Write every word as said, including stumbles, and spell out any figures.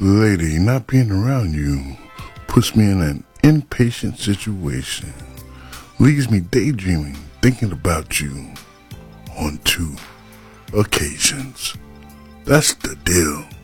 Lady, not being around you puts me in an impatient situation. Leaves me daydreaming, thinking about you on two occasions. That's the deal.